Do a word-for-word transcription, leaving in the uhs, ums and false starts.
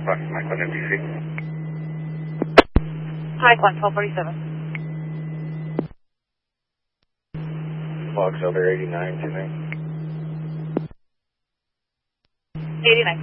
Fox Mike one N B C. Hi, one twelve forty-seven. Fox Elder eighty-nine two nine. eighty-nine.